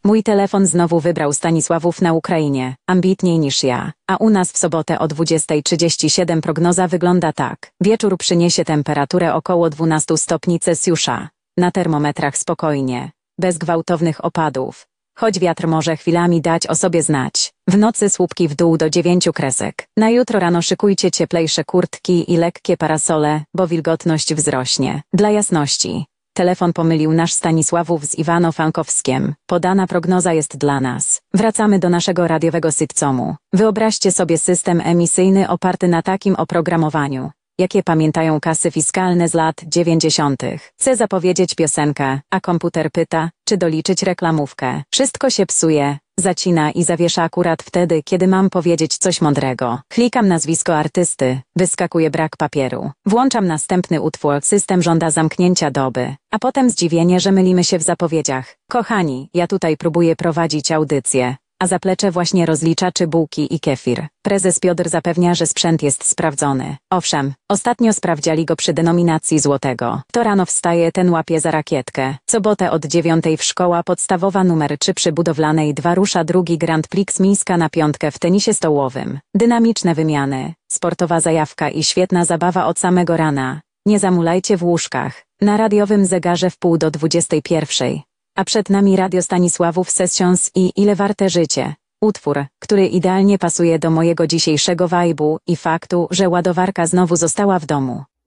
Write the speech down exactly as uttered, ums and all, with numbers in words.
Mój telefon znowu wybrał Stanisławów na Ukrainie, ambitniej niż ja. A u nas w sobotę o dwudziestej trzydzieści siedem prognoza wygląda tak. Wieczór przyniesie temperaturę około dwunastu stopni Celsjusza. Na termometrach spokojnie, bez gwałtownych opadów. Choć wiatr może chwilami dać o sobie znać. W nocy słupki w dół do dziewięciu kresek. Na jutro rano szykujcie cieplejsze kurtki i lekkie parasole, bo wilgotność wzrośnie. Dla jasności. Telefon pomylił nasz Stanisławów z Iwano-Frankowskiem. Podana prognoza jest dla nas. Wracamy do naszego radiowego sitcomu. Wyobraźcie sobie system emisyjny oparty na takim oprogramowaniu, jakie pamiętają kasy fiskalne z lat dziewięćdziesiątych. Chcę zapowiedzieć piosenkę, a komputer pyta, czy doliczyć reklamówkę. Wszystko się psuje, zacina i zawiesza akurat wtedy, kiedy mam powiedzieć coś mądrego. Klikam nazwisko artysty, wyskakuje brak papieru. Włączam następny utwór, system żąda zamknięcia doby, a potem zdziwienie, że mylimy się w zapowiedziach. Kochani, ja tutaj próbuję prowadzić audycję, a zaplecze właśnie rozlicza czy bułki i kefir. Prezes Piotr zapewnia, że sprzęt jest sprawdzony. Owszem, ostatnio sprawdziali go przy denominacji złotego. To rano wstaje, ten łapie za rakietkę. Sobotę od dziewiątej w szkoła podstawowa numer trzy przy Budowlanej dwa rusza drugi Grand Prix Mińska na piątkę w tenisie stołowym. Dynamiczne wymiany, sportowa zajawka i świetna zabawa od samego rana. Nie zamulajcie w łóżkach. Na radiowym zegarze w pół do dwudziestej pierwszej. A przed nami Radio Stanisławów Sessions i Ile warte życie. Utwór, który idealnie pasuje do mojego dzisiejszego wajbu i faktu, że ładowarka znowu została w domu.